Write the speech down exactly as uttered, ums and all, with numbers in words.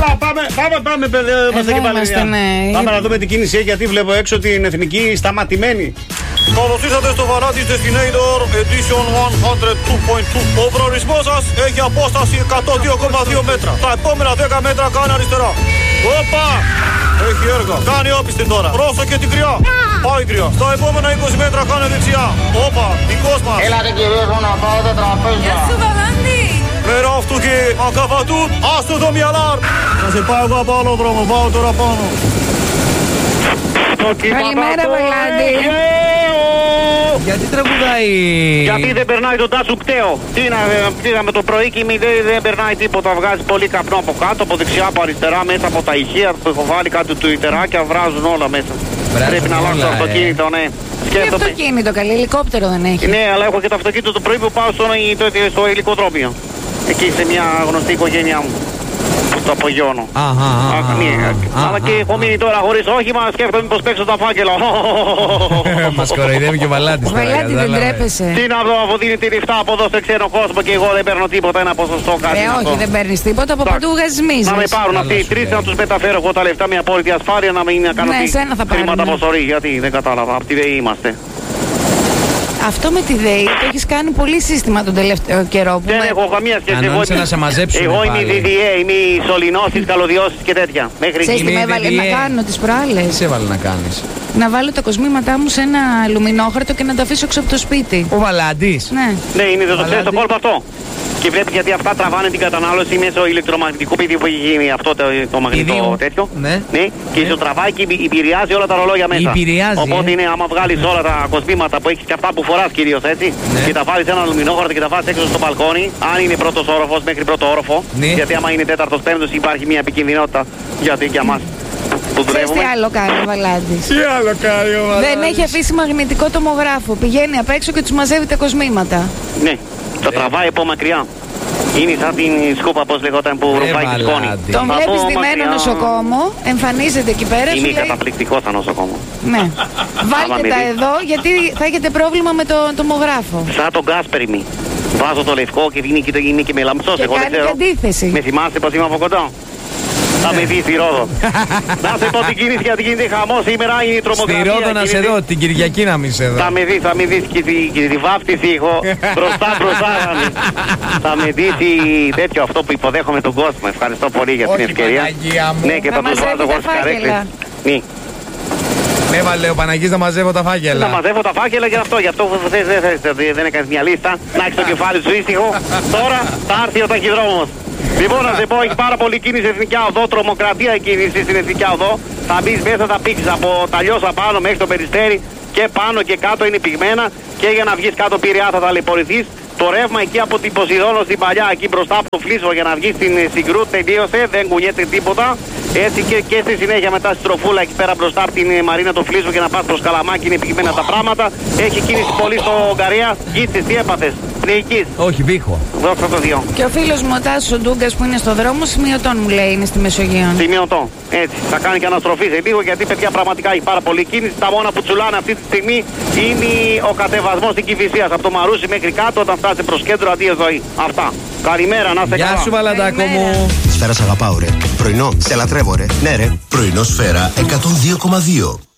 Έλα, πάμε, πάμε, πάμε, παιδιά. Είμαστε και πάλι. Πάμε να δούμε την κίνηση, γιατί βλέπω έξω την εθνική σταματημένη. Καλώς ήρθατε στο Βαλάντις Destinator Edition εκατόν δύο κόμμα δύο. Ο προορισμός σας έχει απόσταση εκατόν δύο κόμμα δύο μέτρα. Τα επόμενα δέκα μέτρα κάνει αριστερά. Όπα! Έχει έργα. Κάνει όπιστη τώρα. Πρόσεχε την κρυά. Πάει κρυά. Στα επόμενα είκοσι μέτρα κάνει δεξιά. Όπα! Δικός μας. Έλατε κυρίως μου να πάω τα τραπέζια. Γεια σου Βαλάντη. Πέρα αυτού και ακαβατούν. Άστο το μυαλάρ. Θα σε πάω εγώ από άλλο δρόμο. Πάω τώρα πάνω. Καλημέρα Βαλάντη. Γιατί τραγουδάει? Γιατί δεν περνάει τον τάσου κταίο. Τι να, πήγαμε το πρωί και δεν, δεν περνάει τίποτα. Βγάζει πολύ καπνό από κάτω, από δεξιά, από αριστερά, μέσα από τα ηχεία που έχω βάλει κάτι του ιτεράκια, βράζουν όλα μέσα. Βράζουν Πρέπει να αλλάξω το αυτοκίνητο, ναι. Τι αυτοκίνητο, καλή ελικόπτερο δεν έχει? Ναι, αλλά έχω και το αυτοκίνητο το πρωί που πάω στο, στο υλικοτρόπιο. Εκεί σε μια γνωστή οικογένειά μου. Το απογειώνω. Αχα, αλλά και έχω μείνει τώρα χωρίς όχημα, σκέφτομαι μήπως παίξω τα φάκελα. Μας κοροϊδεύει και ο Βαλάντης. Βαλάντη, δεν τρέπεσαι? Τι να δω, αφού δίνει τη λιφτά από εδώ στο ξένο κόσμο και εγώ δεν παίρνω τίποτα, ένα ποσοστό κάτι. Ε, όχι, δεν παίρνεις τίποτα, από παντού βγάζεις μίζες. Να με πάρουν αυτοί οι τρεις, να τους μεταφέρω εγώ τα λεφτά με απόλυτη ασφάλεια, να μην κάνω χρήματα αποσορή. Γιατί δεν κατάλαβα, από τη ΔΕΗ είμαστε. Αυτό με τη ΔΕΗ το έχεις κάνει πολύ σύστημα τον τελευταίο καιρό. Δεν με... έχω καμία σχέση. Εγώ, να σε μαζέψουν εγώ είμαι η ντι ντι έι, είμαι η σωληνώσεις, καλωδιώσεις και τέτοια. Μέχρι εκεί. Με έβαλε να κάνω τις προάλλες. Τι σε έβαλε να κάνεις? Να βάλω τα κοσμήματά μου σε ένα αλουμινόχαρτο και να τα αφήσω έξω από το σπίτι. Ο Βαλάντης. Ναι. Ναι, είναι το ξέρεις το κόλπο αυτό. Και βλέπει γιατί αυτά τραβάνε την κατανάλωση μέσω ηλεκτρομαγνητικού πεδίου που έχει γίνει αυτό το, το μαγνητικό τέτοιο. Ναι. Ναι. Και σου τραβάει και επηρεάζει όλα τα ρολόγια μέσα. Επηρεάζει. Οπότε ε. είναι άμα βγάλεις όλα τα κοσμήματα που έχεις και αυτά που φοράς κυρίως έτσι. Ναι. Και τα βάλεις ένα αλουμινόχαρτο και τα βάζεις έξω στο μπαλκόνι. Αν είναι πρώτος όροφος μέχρι πρώτο όροφο. Ναι. Γιατί άμα είναι τέταρτος πέμπτος υπάρχει μια επικινδυνότητα γιατί για μας. Ξέρεις τι άλλο κάνει ο Βαλάντης? Τι άλλο κάνει ο Βαλάντης? Δεν έχει αφήσει μαγνητικό τομογράφο. Πηγαίνει απ' έξω και τους μαζεύει τα κοσμήματα. Ναι, το τραβάει από μακριά. Είναι σαν την σκούπα, πώς λεγόταν, που ρουφάει τη σκόνη. Τον βλέπεις ντυμένο νοσοκόμο, εμφανίζεται εκεί πέρα. Είναι καταπληκτικό σαν νοσοκόμο. Ναι. Βάλτε τα εδώ γιατί θα έχετε πρόβλημα με τον τομογράφο. Σαν τον Γκάσπεριμι. Βάζω το λευκό και είναι και, είναι και με λαμψός. Και εγώ κάνει δεν ξέρω. αντίθεση. Με θυμάστε πως είμαι από κοντά? Θα με δει στη Ρόδο. Να σε πω την κίνηση γιατί γίνεται χαμό σήμερα, είναι η τρομοκρατία. Στη Ρόδο να σε δω, την Κυριακή να μην σε δω. Θα με δει, θα με δει και τη, και τη βάφτιση έχω μπροστά μπροστά. Θα με δει τέτοιο αυτό που υποδέχομαι τον κόσμο. Ευχαριστώ πολύ για την ευκαιρία. Ναι, και θα του βάζω εγώ στις καρέκλες. Ναι. Με έβαλε ο Παναγής να μαζεύω τα φάκελα. Να μαζεύω τα φάκελα για αυτό. Γι' αυτό δεν έκανες μια λίστα. Να έχεις το κεφάλι σου ήσυχο. Τώρα θα έρθει ο ταχυδρόμος. Λοιπόν, να σε πω, έχει πάρα πολύ κίνηση εθνική οδό, τρομοκρατία κίνηση στην εθνική οδό. Θα μπεις μέσα, θα πήξεις από τα λιώσα πάνω μέχρι το Περιστέρι και πάνω και κάτω είναι πυγμένα και για να βγεις κάτω Πειραιά θα ταλαιπωρηθείς. Το ρεύμα εκεί από την Ποσειδόνο στην παλιά, εκεί μπροστά από το Φλίσο για να βγεις στην Συγκρού τελείωσε, δεν κουνιέται τίποτα. Έτσι και, και στη συνέχεια μετά στη Στροφούλα εκεί πέρα μπροστά από την Μαρίνα το Φλίσο για να πας προς Καλαμάκι είναι πυγμένα τα πράγματα. Έχει κίνηση πολύ στο Ογκαρία. Γίτσες, τι έπαθες? Πνεϊκής? Όχι, βήχω. Δώστε το δύο. Και ο φίλος μου ο Τάσος ο Ντούγκας που είναι στο δρόμο σημειωτών μου λέει είναι στη Μεσογείο. Σημειωτό. Έτσι. Θα κάνει και αναστροφή σε λίγο γιατί παιδιά πραγματικά έχει πάρα πολύ κίνηση. Τα μόνα που τσουλάνε αυτή τη στιγμή είναι ο κατεβασμός στην Κηφισίας από το Μαρούσι μέχρι κάτω όταν φτάσει προς κέντρο αντί ζωή. Αυτά. Καλημέρα, να είστε καλά. Γεια σου Βαλαντάκο μου. Σφαίρα σ' αγαπάω ρε. Πρωινό σε λατρεύω ρε. Ναι ρε. Πρωινό Σφαίρα εκατόν δύο κόμμα δύο.